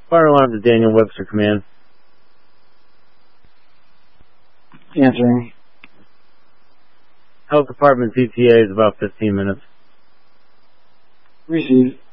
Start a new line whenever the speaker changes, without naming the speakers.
Fire alarm to Daniel Webster Command.
Answering.
Health Department ETA is about 15 minutes.
Received.